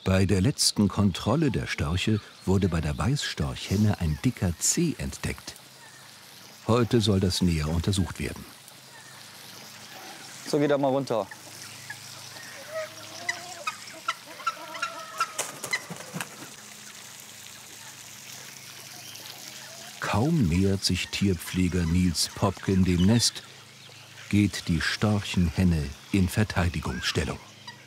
Bei der letzten Kontrolle der Störche wurde bei der Weißstorchhenne ein dicker Zeh entdeckt. Heute soll das näher untersucht werden. So, geht er mal runter. Kaum nähert sich Tierpfleger Niels Popken dem Nest, geht die Storchenhenne in Verteidigungsstellung.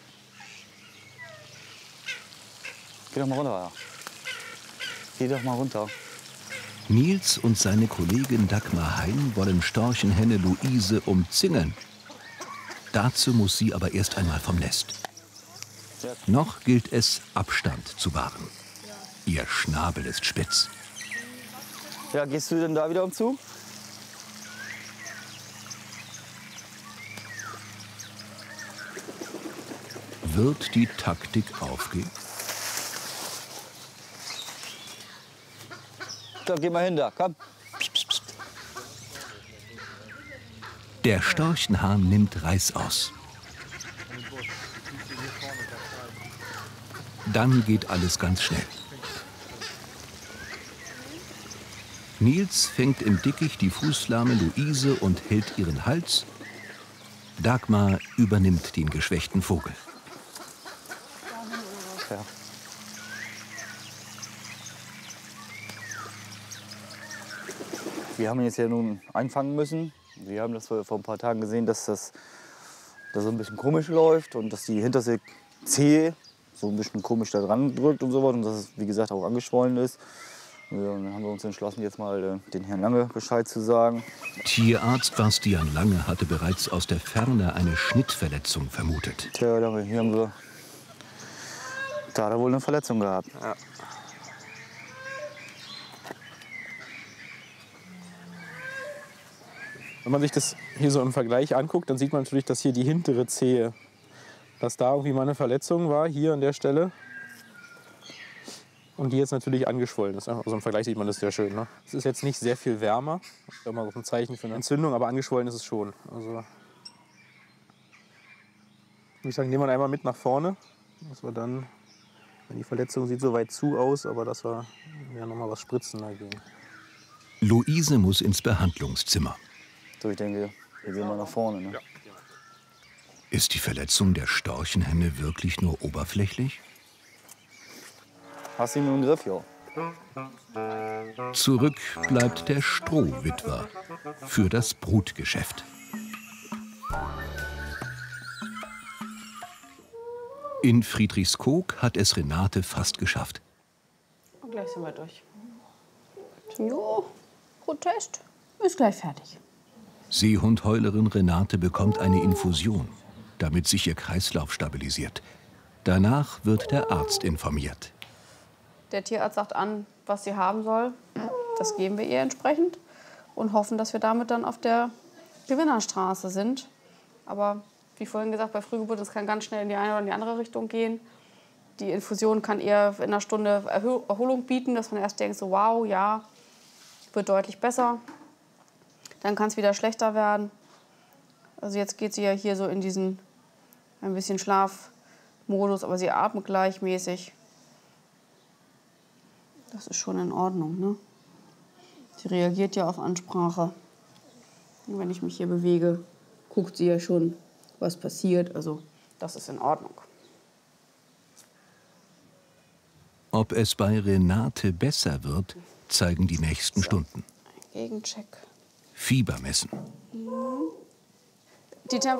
Geh doch mal runter. Ja. Geh doch mal runter. Niels und seine Kollegin Dagmar Hein wollen Storchenhenne Luise umzingeln. Dazu muss sie aber erst einmal vom Nest. Noch gilt es, Abstand zu wahren. Ihr Schnabel ist spitz. Ja, gehst du denn da wieder umzu? Wird die Taktik aufgehen? So, geh mal hin da, komm. Der Storchenhahn nimmt Reißaus. Dann geht alles ganz schnell. Niels fängt im Dickicht die fußlahme Luise und hält ihren Hals. Dagmar übernimmt den geschwächten Vogel. Ja. Wir haben ihn jetzt ja nun einfangen müssen. Wir haben das vor ein paar Tagen gesehen, dass das so ein bisschen komisch läuft und dass die hinterste Zehe so ein bisschen komisch da dran drückt und so was und dass es, wie gesagt, auch angeschwollen ist. Ja, und dann haben wir uns entschlossen, jetzt mal den Herrn Lange Bescheid zu sagen. Tierarzt Bastian Lange hatte bereits aus der Ferne eine Schnittverletzung vermutet. Tja, hier haben wir, da hat er wohl eine Verletzung gehabt. Ja. Wenn man sich das hier so im Vergleich anguckt, dann sieht man natürlich, dass hier die hintere Zehe, dass da irgendwie mal eine Verletzung war, hier an der Stelle. Und die jetzt natürlich angeschwollen ist. Also im Vergleich sieht man das sehr schön. Ne? Es ist jetzt nicht sehr viel wärmer. Das ist immer so ein Zeichen für eine Entzündung, aber angeschwollen ist es schon. Also, würde ich sagen, nehmen wir einmal mit nach vorne. Dass wir dann, die Verletzung sieht so weit zu aus, aber dass wir ja noch mal was spritzen dagegen. Luise muss ins Behandlungszimmer. So, ich denke, wir gehen mal nach vorne. Ne? Ja. Ist die Verletzung der Storchenhenne wirklich nur oberflächlich? Hast du ihn im Griff, ja? Zurück bleibt der Strohwitwer für das Brutgeschäft. In Friedrichskoog hat es Renate fast geschafft. Und gleich sind wir durch. Jo, Protest ist gleich fertig. Seehundheulerin Renate bekommt eine Infusion, damit sich ihr Kreislauf stabilisiert. Danach wird der Arzt informiert. Der Tierarzt sagt an, was sie haben soll. Das geben wir ihr entsprechend und hoffen, dass wir damit dann auf der Gewinnerstraße sind. Aber wie vorhin gesagt, bei Frühgeburt, das kann ganz schnell in die eine oder in die andere Richtung gehen. Die Infusion kann eher in einer Stunde Erholung bieten, dass man erst denkt, so wow, ja, wird deutlich besser. Dann kann es wieder schlechter werden. Also jetzt geht sie ja hier so in diesen ein bisschen Schlafmodus, aber sie atmet gleichmäßig. Das ist schon in Ordnung, ne? Sie reagiert ja auf Ansprache. Und wenn ich mich hier bewege, guckt sie ja schon, was passiert. Also das ist in Ordnung. Ob es bei Renate besser wird, zeigen die nächsten Stunden. Gegencheck. Fieber messen. Die